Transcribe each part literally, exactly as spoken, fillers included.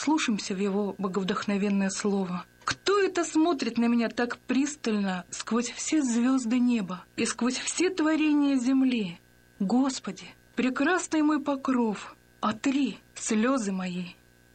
Вслушаемся в его боговдохновенное слово. Кто это смотрит на меня так пристально сквозь все звезды неба и сквозь все творения земли? Господи, прекрасный мой покров, отри слезы мои.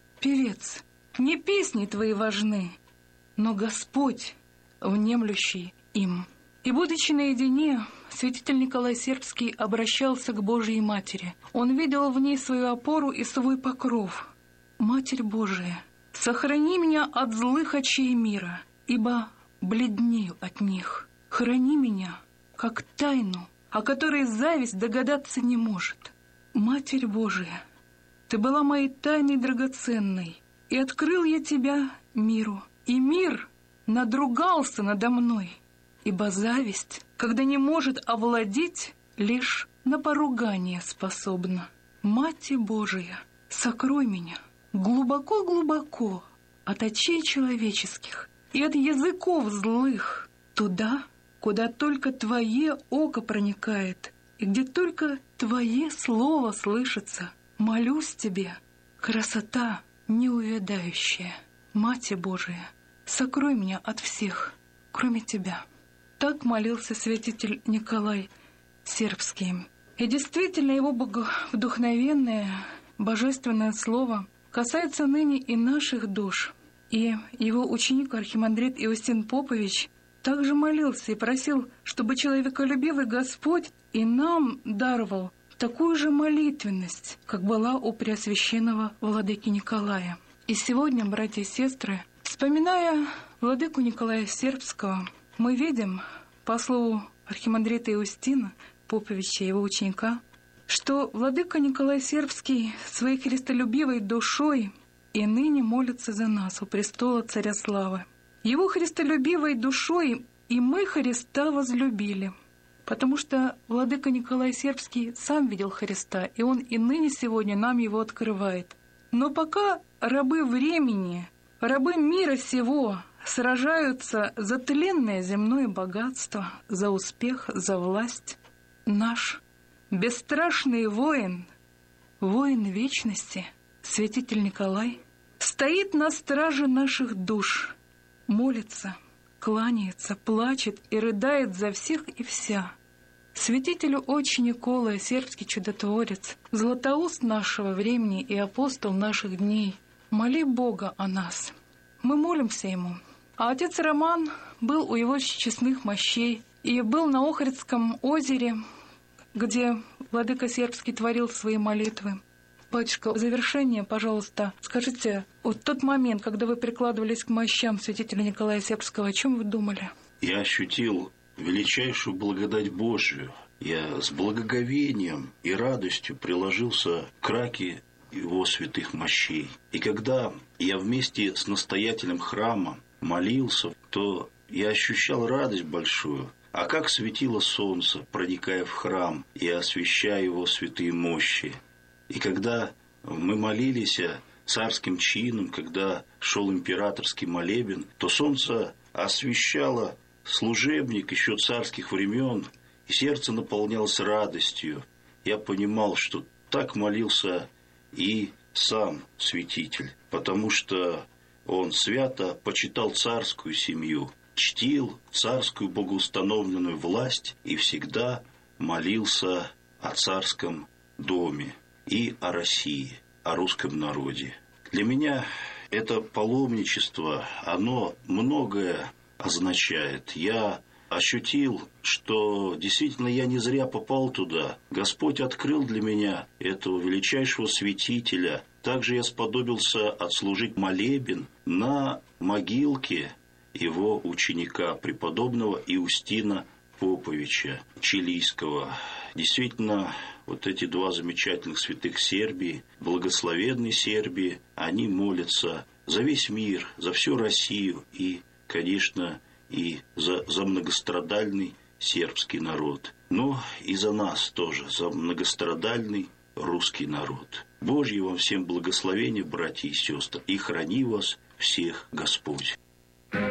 Певец, не песни твои важны, но Господь, внемлющий им. И, будучи наедине, святитель Николай Сербский обращался к Божьей Матери. Он видел в ней свою опору и свой покров. «Матерь Божия, сохрани меня от злых очей мира, ибо бледнею от них. Храни меня, как тайну, о которой зависть догадаться не может. Матерь Божия, ты была моей тайной драгоценной, и открыл я тебя миру, и мир надругался надо мной, ибо зависть, когда не может овладеть, лишь на поругание способна. Мать Божия, сокрой меня глубоко-глубоко от очей человеческих и от языков злых, туда, куда только Твое око проникает, и где только Твое слово слышится. Молюсь Тебе, красота неувядающая, Мать Божия, сокрой меня от всех, кроме Тебя». Так молился святитель Николай Сербский. И действительно, его вдохновенное, божественное слово касается ныне и наших душ. И его ученик архимандрит Иустин Попович также молился и просил, чтобы человеколюбивый Господь и нам даровал такую же молитвенность, как была у Преосвященного владыки Николая. И сегодня, братья и сестры, вспоминая владыку Николая Сербского, мы видим, по слову архимандрита Иустина Поповича, его ученика, что владыка Николай Сербский своей христолюбивой душой и ныне молится за нас у престола Царя Славы. Его христолюбивой душой и мы Христа возлюбили, потому что владыка Николай Сербский сам видел Христа, и он и ныне сегодня нам его открывает. Но пока рабы времени, рабы мира сего сражаются за тленное земное богатство, за успех, за власть, наш бесстрашный воин, воин вечности, святитель Николай, стоит на страже наших душ, молится, кланяется, плачет и рыдает за всех и вся. Святителю отче Николай, сербский чудотворец, златоуст нашего времени и апостол наших дней, моли Бога о нас. Мы молимся Ему. А отец Роман был у его честных мощей и был на Охридском озере, где владыка Сербский творил свои молитвы. Батюшка, в завершение, пожалуйста, скажите, вот тот момент, когда вы прикладывались к мощам святителя Николая Сербского, о чем вы думали? Я ощутил величайшую благодать Божию. Я с благоговением и радостью приложился к раке его святых мощей. И когда я вместе с настоятелем храма молился, то я ощущал радость большую. А как светило солнце, проникая в храм и освещая его святые мощи. И когда мы молились царским чином, когда шел императорский молебен, то солнце освещало служебник еще царских времен, и сердце наполнялось радостью. Я понимал, что так молился и сам святитель, потому что он свято почитал царскую семью, чтил царскую богоустановленную власть и всегда молился о царском доме и о России, о русском народе. Для меня это паломничество, оно многое означает. Я ощутил, что действительно я не зря попал туда. Господь открыл для меня этого величайшего святителя. Также я сподобился отслужить молебен на могилке его ученика, преподобного Иустина Поповича Чилийского. Действительно, вот эти два замечательных святых Сербии, благословенной Сербии, они молятся за весь мир, за всю Россию и, конечно, и за, за многострадальный сербский народ. Но и за нас тоже, за многострадальный русский народ. Божье вам всем благословения, братья и сестры, и храни вас всех Господь.